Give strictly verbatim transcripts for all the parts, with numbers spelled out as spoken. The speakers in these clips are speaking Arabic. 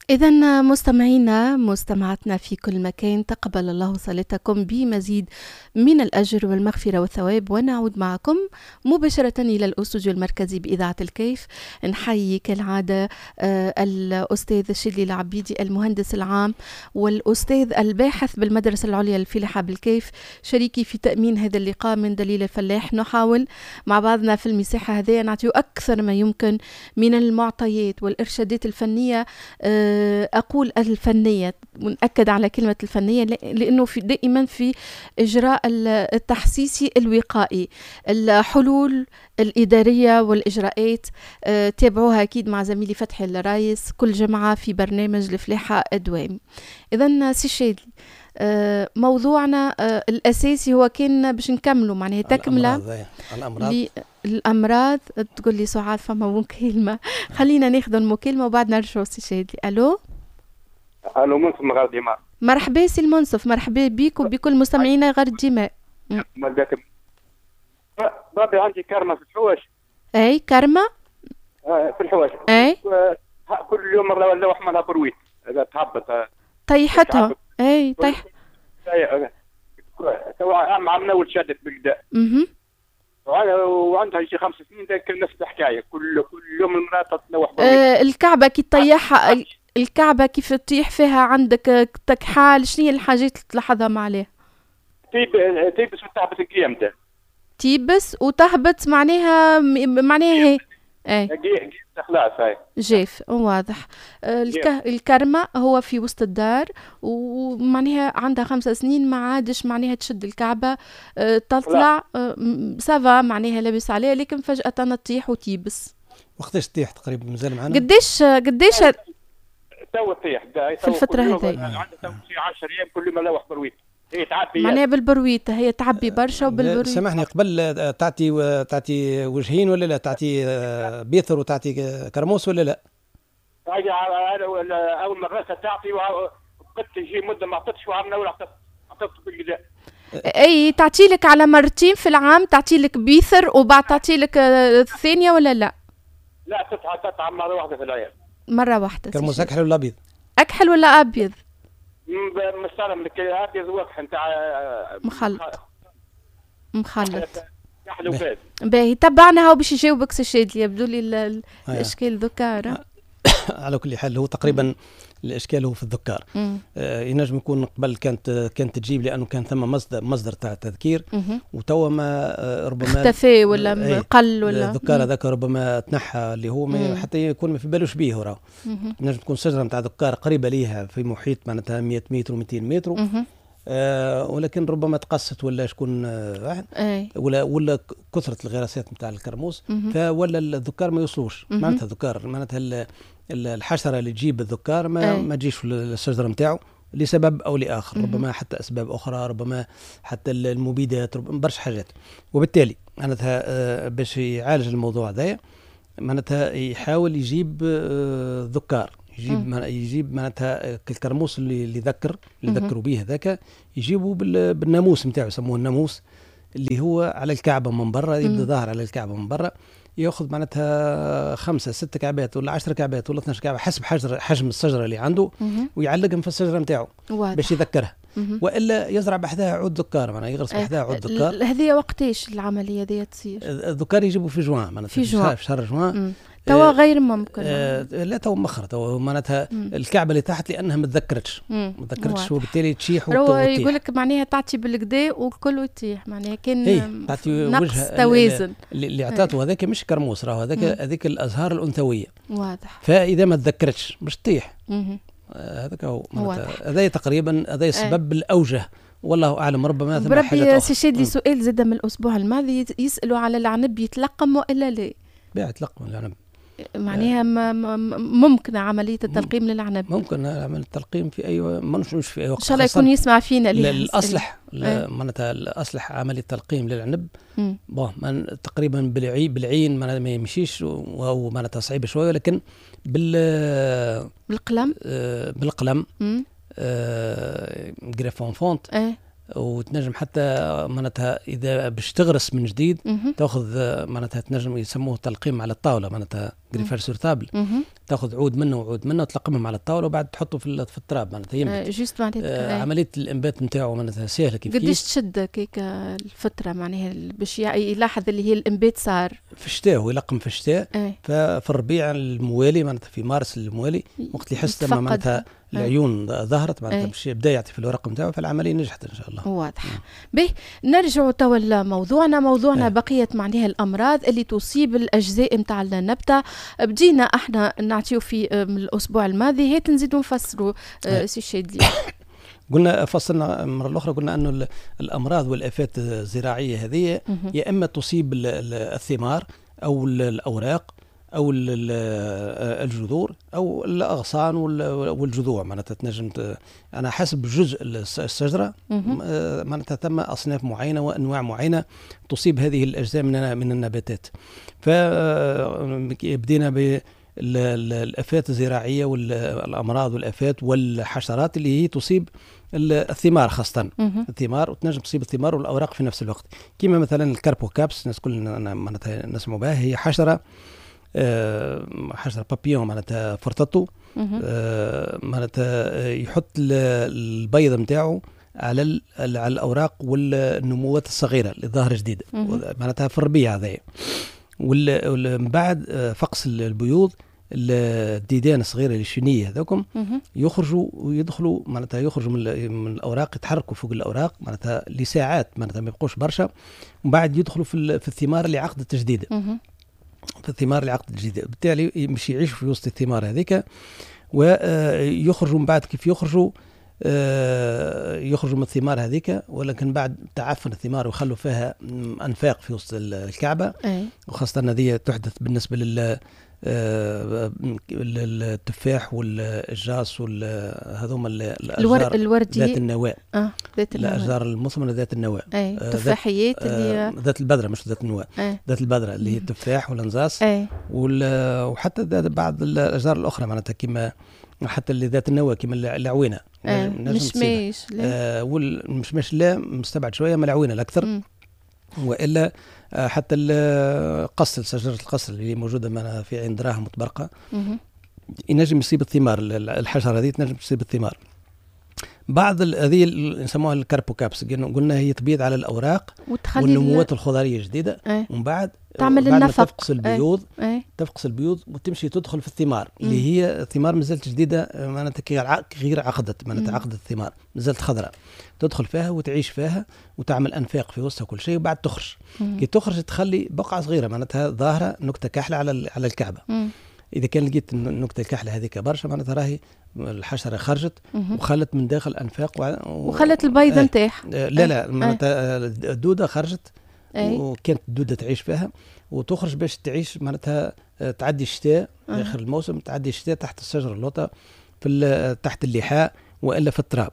إذا مستمعينا مستمعاتنا في كل مكان، تقبل الله صلاتكم بمزيد من الأجر والمغفرة والثواب، ونعود معكم مباشرة إلى الأستوديو المركزي بإذاعة الكيف. نحيي كالعادة آه الأستاذ الشدلي العبيدي المهندس العام والأستاذ الباحث بالمدرسة العليا الفلاحة بالكيف، شريكي في تأمين هذا اللقاء من دليل الفلاح. نحاول مع بعضنا في المساحة هذه نعطيه أكثر ما يمكن من المعطيات والإرشادات الفنية، آه أقول الفنية، ونأكد على كلمة الفنية لأنه في دائما في إجراء التحسيسي الوقائي، الحلول الإدارية والإجراءات أه تابعوها أكيد مع زميلي فتحي الرايس كل جمعة في برنامج الفلاحة الدوام. إذن سي شادلي، أه موضوعنا أه الأساسي هو كان باش نكملوا معناها تكملة الأمراض الأمراض. تقول لي سعاد فما مكالمة، خلينا ناخذ المكالمة وبعد نرجعوا سي شادلي. ألو الو منصف من غير دماء. مرحبا سي المنصف، مرحبا بيك وبكل مستمعينا غير الدماء. بابي عندي كرمه في الحواش. اي كرمه آه في الحواش. اي كل يوم مره ولا احملها برويت تهبط طيحتها. اي طيح سواء مع منول شدت بالقداء. اها وعندها شي خمس سنين ذاك نفس الحكايه، كل كل يوم المراه تتلوح برويت. آه الكعبه كي تطيحها، الكعبة كيف تطيح فيها عندك تكحال، شنو هي الحاجات اللي تلاحظها معلها؟ تيب تيبس وتهبط القيام ده. تيبس وتهبط معناها معناها هي اي خلاص هاي جاف واضح. الك... الكرمة هو في وسط الدار ومعناها عندها خمسة سنين، ما عادش معناها تشد الكعبة تطلع سافا معناها لابس عليها، لكن فجأة تطيح وتيبس. وقتاش تطيح تقريبا مازال معنا؟ قديش قديش تو تطيح في الفترة هذه؟ عندها تو شي عشرة ايام كل ما لوح برويت. هي تعبي معناها بالبرويت، هي تعبي برشا وبالبرويت. سامحني، قبل تعطي تعطي وجهين ولا لا؟ تعطي بيثر وتعطي كرموس ولا لا؟ اول مرة تعطي وقت تجي مدة ما عطتش وعملنا ولا عطت بالقداء. اي تعطي لك على مرتين في العام، تعطي لك بيثر وبعد تعطي لك الثانية ولا لا؟ لا تتعب تتعب مرة واحدة في العام. مرة واحدة. كرموس أكحل ولا أبيض؟ أكحل ولا أبيض؟ مستلم لك أبيض وأكحل نتاع مخلط مخلط. كحل وفاز. باهي تبعنا هاو باش يجاوبك سي شادلي، يبدو لي الأشكال ذكارة. على كل حال هو تقريبا الاشكال هو في الذكار. آه ينجم يكون قبل كانت كانت تجيب لانه كان ثم مصدر مصدر تاع التذكير، وتوا ما آه ربما اختفى ولا قل ولا الذكار هذاك ربما تنحى اللي هو ما حتى يكون ما في بالوش بيه. وراه ينجم تكون شجره نتاع ذكار قريبه ليها في محيط معناتها مئة متر ومئتين متر، آه ولكن ربما تقصت ولا شكون واحد آه ولا ولا كثره الغراسات نتاع الكرموس، فولا الذكار ما يوصلوش. معناتها الذكار معناتها الحشرة اللي تجيب الذكار ما أي. ما تجيش الشجرة نتاعو لسبب أو لآخر، ربما حتى أسباب أخرى، ربما حتى المبيدات، ربما برشا حاجات. وبالتالي معناتها باش يعالج الموضوع هذا معناتها يحاول يجيب ذكار، يجيب يجيب معناتها الكرموس اللي اللي ذكر اللي ذكروا به هذاك، يجيبوا بالناموس نتاعو، يسموه الناموس، اللي هو على الكعبة من برا، يبدأ ظاهر على الكعبة من برا، ياخذ معناتها خمسة ستة كعبات ولا عشر كعبات ولا اثناش كعبة حسب حجر حجم الشجرة اللي عنده، ويعلقهم في الشجرة نتاعو باش يذكرها، والا يزرع بحذاها عود ذكار، معناها يغرس بحذاها عود ذكار. هذه وقتاش العملية هذه تصير؟ الذكار يجيبوا في جوان، معناتها في جوان، في شهر جوان. توا غير ممكن. آه لا توا مخر، توا معناتها الكعبة اللي تحت لأنها ما تذكرتش ما تذكرتش وبالتالي تشيح وتطيح. يقول لك معناها تعطي بالكدا وكل يطيح، معناها كان تعطي نقص توازن. اللي عطاته هذاك مش كرموس، راهو هذاك هذيك الأزهار الأنثوية واضح. فإذا ما تذكرتش باش تطيح. هذاك هو هذا تقريبا هذا سبب الأوجه، والله أعلم. ربما ثم حاجات أخرى. سي شادلي سؤال زاد من الأسبوع الماضي، يسألوا على العنب يتلقم وإلا لا؟ لا يتلقم العنب، معناها ممكن عملية التلقيم للعنب؟ ممكن عملية التلقيم في أي مش مش في أي وقت. إن شاء الله يكون يسمع فينا. الأصلح معناتها الأصلح عملية التلقيم للعنب بون تقريبا بالعين بالعين ما يمشيش، وهو معناتها صعيب شوية، ولكن بال بالقلم آه بالقلم آه جريفون فونت اه. وتنجم حتى معناتها اذا باش تغرس من جديد تاخذ معناتها تنجم يسموه تلقيم على الطاوله، معناتها جريفاج سور تابل، تاخذ عود منه وعود منه وتلقمهم على الطاوله وبعد تحطه في في التراب معناتها ينبت. جوست معناتها آه عمليه الانبات نتاعو معناتها سهله كيف كيف. قديش تشد كيك الفتره معناها باش يلاحظ اللي هي الانبات صار في الشتاء، هو يلقم في الشتاء. ففي الربيع الموالي معناتها في مارس الموالي وقت اللي يحس لما معناتها العيون ظهرت معناتها باش يبدا يعطي في الورق نتاعو، فالعمليه نجحت ان شاء الله. واضح. به نرجعوا توا لموضوعنا، موضوعنا أه. بقيه معناها الامراض اللي تصيب الاجزاء نتاع النبته. بدينا احنا نعطيو في الاسبوع الماضي، هات نزيدوا نفسروا أه. سي الشادلي. قلنا فصلنا المره الاخرى قلنا انه الامراض والافات الزراعيه هذه يا اما تصيب الثمار او الاوراق او الجذور او الاغصان والجذوع معناتها تنجم انا حسب جزء الشجره معناتها ثم اصناف معينه وانواع معينه تصيب هذه الاجزاء من من النباتات. فبدينا بالافات الزراعيه والامراض والافات والحشرات اللي هي تصيب الثمار خاصه الثمار، وتنجم تصيب الثمار والاوراق في نفس الوقت، كما مثلا الكاربوكابس الناس كلنا معناتها نسمعوا بها، هي حشره آه حشرة بابيون معناتها فرطته آه معناتها يحط البيض نتاعو على على الاوراق والنموات الصغيره اللي ظاهره جديده معناتها في الربيع هذايا. ومن بعد فقس البيوض الديدان الصغيره الشنيه هذوكم يخرجوا ويدخلوا معناتها يخرجوا من الاوراق، يتحركوا فوق الاوراق معناتها لساعات معناتها ما يبقوش برشا، ومن بعد يدخلوا في, في الثمار اللي عقدت جديده في الثمار اللي عقدت جديده، بالتالي مش يعيشوا في وسط الثمار هذيك ويخرجوا من بعد كيف يخرجوا يخرجوا من الثمار هذيك، ولكن بعد تعفن الثمار ويخلوا فيها انفاق في وسط الكعبه. وخاصه هذه تحدث بالنسبه لل التفاح والجاس وهذوما الاشجار الوردي ذات النواء اه ذات النواء الاشجار المثمره ذات النواء التفاحيات اللي ذات البذره مش ذات النواء ذات البذره اللي هي التفاح والانزاس وحتى بعض الاشجار الاخرى معناتها كما حتى اللي ذات النواة كما العوينه مشماش آه والمشماش لا مستبعد شويه من العوينه الاكثر م. والا حتى القصل شجره القصل اللي موجوده معنا في عين دراهم متبرقه ينجم يصيب الثمار، الحشره هذه تنجم تصيب الثمار. بعض هذه نسموها الكاربوكابس قلنا هي تبيض على الاوراق والنموات الخضريه الجديده ايه. ومن بعد تعمل النفق تفقس البيوض ايه. تفقس البيوض وتمشي تدخل في الثمار م. اللي هي ثمار مازالت جديده معناتها غير عقدت معناتها عقدت الثمار مازالت خضراء، تدخل فيها وتعيش فيها وتعمل انفاق في وسطها كل شيء، وبعد تخرج م. كي تخرج تخلي بقعه صغيره معناتها ظاهره نكته كحله على على الكعبه م. اذا كان لقيت النكته الكحله هذيك برشا معناتها راهي الحشره خرجت وخلت من داخل انفاق و... وخلت البيض نتاعها آه لا لا معناتها الدوده خرجت أي. وكانت الدوده تعيش فيها وتخرج باش تعيش معناتها تعدي الشتاء في اخر الموسم، تعدي الشتاء تحت الشجره اللوطه في تحت اللحاء والا في التراب.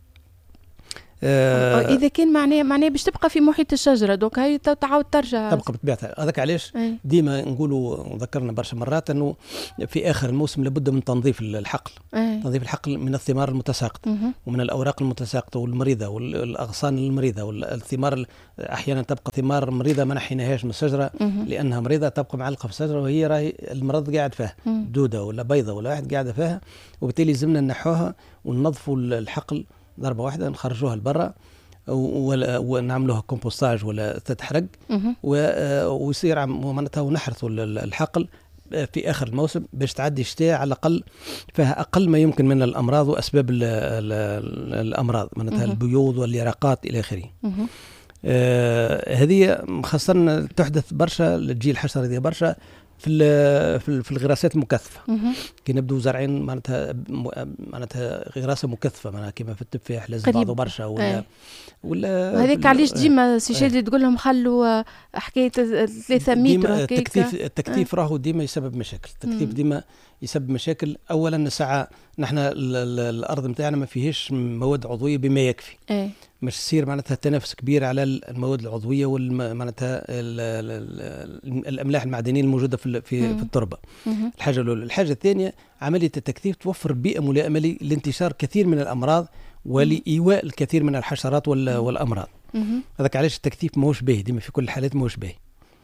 آه اذا كان معناه معناه باش تبقى في محيط الشجره دوك هي تعاود ترجع تبقى بطبيعتها. هذاك علاش ديما نقولوا ذكرنا برشا مرات انه في اخر الموسم لابد من تنظيف الحقل أي. تنظيف الحقل من الثمار المتساقطه ومن الاوراق المتساقطه والمريضه والاغصان المريضه والثمار احيانا تبقى ثمار مريضه ما نحيناهاش من الشجره مه. لانها مريضه تبقى معلقه في الشجره وهي راهي المرض قاعد فيها دوده ولا بيضه ولا واحد قاعده فيها، وبالتالي لازمنا نحوها وننظفوا الحقل ضربه واحده نخرجوها لبرا ونعملوها كومبوستاج ولا تتحرق ويصير معناتها ونحرثوا الحقل في اخر الموسم باش تعدي الشتاء على الاقل فيها اقل ما يمكن من الامراض واسباب ال ال الامراض معناتها البيوض واليرقات الى اخره. آه هذه خاصه تحدث برشا لتجي الحشره هذه برشا في في الغراسات المكثفه كي نبدو زارعين معناتها معناتها غراسه مكثفه معناتها كما في التفاح لازم بعضه برشا ولا أي. ولا هذيك علاش ديما سي شادي تقول لهم خلوا حكايه ثلاثة متر هكاك. التكثيف التكثيف راهو ديما يسبب مشاكل، التكثيف ديما يسبب مشاكل. اولا ساعه نحن الارض نتاعنا ما فيهش مواد عضويه بما يكفي أي. مش يصير معناتها تنافس كبير على المواد العضويه ومعناتها الاملاح المعدنيه الموجوده في في, في التربه. الحاجه الاولى. الحاجه الثانيه عمليه التكثيف توفر بيئه ملائمه لانتشار كثير من الامراض ولايواء الكثير من الحشرات والامراض. هذاك علاش التكثيف ماهوش باهي ديما في كل الحالات ماهوش باهي.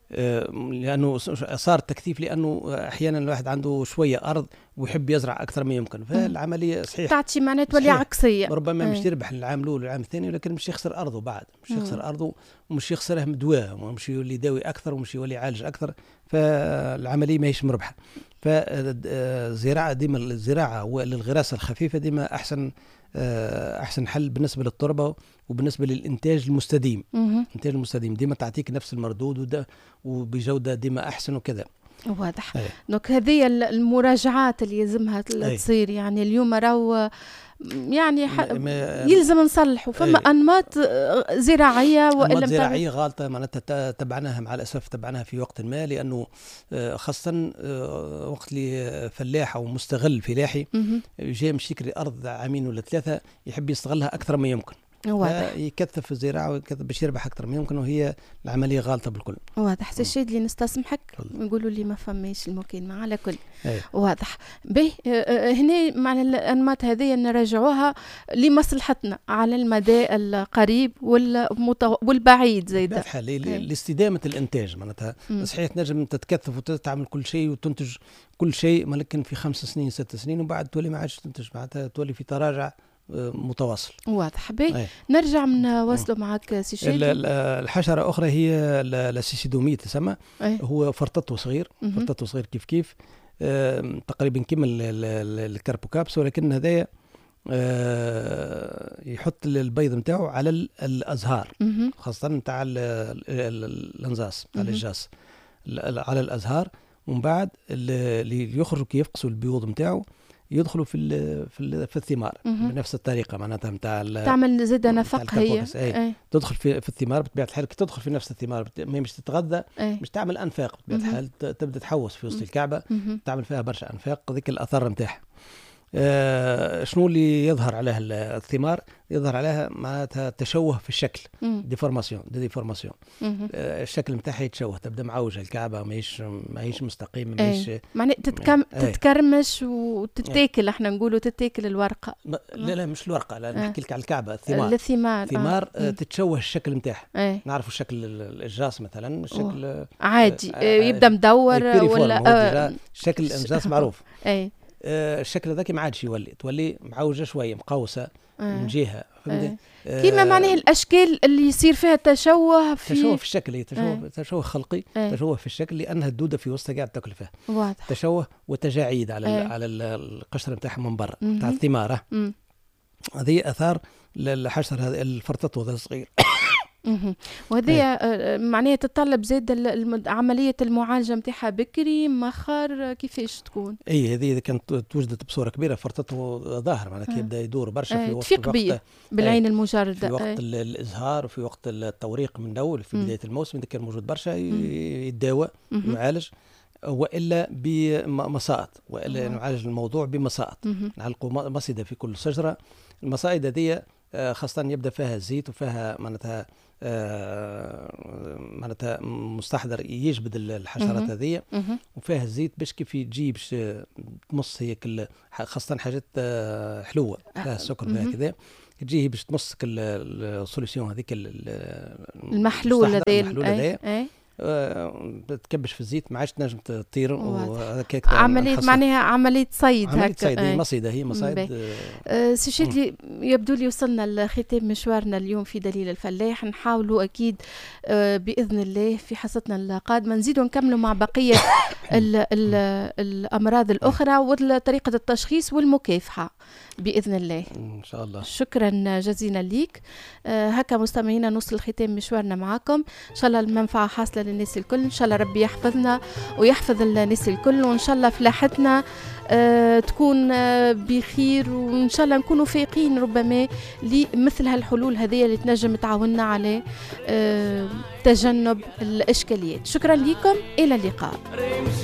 لانه صار التكثيف لانه احيانا الواحد عنده شويه ارض ويحب يزرع اكثر ما يمكن، فالعمليه صحيح تعطي معناها تولي عكسيه، ربما مش يربح العام الاول والعام الثاني، ولكن مش يخسر ارضه بعد، مش يخسر ارضه ومش يخسرها مدواه ومش يولي يداوي اكثر ومش يولي يعالج اكثر، فالعمليه ما هيش مربحه. فالزراعه ديما الزراعه والغراسه الخفيفه ديما احسن احسن حل بالنسبه للتربه وبالنسبه للانتاج المستديم. الانتاج المستديم ديما تعطيك نفس المردود وبجوده ديما احسن وكذا. واضح. دونك هذه المراجعات اللي يلزمها تصير، يعني اليوم راهو يعني يلزم نصلحوا فما انماط زراعيه والا انماط زراعيه غالطه معناتها تبعناها مع الاسف، تبعناها في وقت ما، لانه خاصه وقت اللي فلاح او مستغل فلاحي جاي مش يكري ارض عامين ولا ثلاثه يحب يستغلها اكثر ما يمكن، يكثف الزراعه ويكثف باش يربح اكثر ما يمكن، وهي العمليه غالطه بالكل. واضح. سي الشيء اللي نستسمحك يقولوا لي ما فماش المكالمه على كل. أيه. واضح. به هنا مع الانماط هذه نراجعوها لمصلحتنا على المدى القريب والبعيد زيدا. لاستدامه الانتاج معناتها صحيح تنجم تتكثف وتعمل كل شيء وتنتج كل شيء، ولكن في خمس سنين ست سنين وبعد تولي ما عادش تنتج، معناتها تولي في تراجع متواصل. واضح. بي نرجع من وصله معك سي شادي. الحشره اخرى هي السيسيدوميت تسمى. هو فرطته صغير، فرطته صغير كيف كيف آه تقريبا كما الكربوكابس، ولكن هذايا آه يحط البيض نتاعو على الازهار، خاصه نتاع الانزاس نتاع الجاس على الازهار، ومن بعد اللي يخرجوا كي يفقسوا البيوض نتاعو يدخلوا في في في الثمار بنفس الطريقه معناتها نتاع تعمل زاده نفق هي أي. تدخل في في الثمار بطبيعه الحال، كي تدخل في نفس الثمار ما مش تتغذى، مش تعمل انفاق بطبيعه الحال، تبدا تحوس في وسط الكعبه، تعمل فيها برشا انفاق، ذيك الاثار نتاعها. آه شنو اللي يظهر عليها الثمار؟ يظهر عليها معناتها تشوه في الشكل، ديفورماسيون دي ديفورماسيون آه الشكل نتاعها يتشوه، تبدا معوجه الكعبه، ماهيش ماهيش مستقيمه، ماهيش معناتها تتكم... تتكرمش وتتاكل. احنا نقولوا تتاكل الورقه. لا لا مش الورقه، لا نحكي لك على الكعبه، الثمار الثمار الثمار آه. تتشوه الشكل نتاعها. نعرفوا الشكل الجاس مثلا، الشكل أوه. عادي آه يبدا مدور ولا آه شكل الجاس معروف. اي آه الشكل ذاك ما عادش يولي، تولي معوجه شويه مقوسه آه. من جهه، فهمتي؟ آه. كيما معناه الاشكال اللي يصير فيها تشوه في تشوه في الشكل، تشوه آه. تشوه خلقي آه. تشوه في الشكل، لانها الدوده في وسطها قاعده تاكل فيها. واضح. تشوه وتجاعيد على آه. على القشره نتاعها من برا نتاع الثماره. هذه اثار الحشر هذا الفرطط هذا الصغير. وهذه معناها تتطلب زاد عمليه المعالجه نتاعها بكري مخر، كيفاش تكون؟ اي هذه اذا كانت توجدت بصوره كبيره فرطته ظاهر معناها كي يبدا يدور برشا في وقت تفيق بيه بالعين المجرده، في وقت أي. الازهار وفي وقت التوريق من الاول في بدايه الموسم اذا كان موجود برشا يتداوى يعالج، والا بمصائد، والا نعالج الموضوع بمصائد، نعلقوا مصيده في كل شجره. المصائد هذه خاصة يبدأ فيها زيت وفيها معناتها آه معناتها مستحضر يجبد الحشرات هذه، وفيها الزيت باش كيف يجي باش تمص هيك، خاصة حاجات آه حلوة فيها السكر فيها كذا، تجي باش تمص السوليسيون هذيك المحلول هذا تكبش في الزيت ما عادش تنجم تطير. عمليه معناها عمليه صيد هكا، عمليه صيد هي مصيده، هي مصايد. أه سي شادي يبدو لي وصلنا لختام مشوارنا اليوم في دليل الفلاح. نحاولوا اكيد أه باذن الله في حصتنا القادمه نزيدوا نكملوا مع بقيه ال ال الامراض الاخرى وطريقه التشخيص والمكافحه باذن الله ان شاء الله. شكرا جزيلا ليك. أه هكا مستمعينا نوصل ختام مشوارنا معكم، ان شاء الله المنفعه حاصله للناس الكل، ان شاء الله ربي يحفظنا ويحفظ الناس الكل، وان شاء الله فلاحتنا أه تكون أه بخير، وان شاء الله نكونوا فايقين ربما لمثل هالحلول هذه اللي تنجم تعاوننا على أه تجنب الاشكاليات. شكرا لكم، الى اللقاء.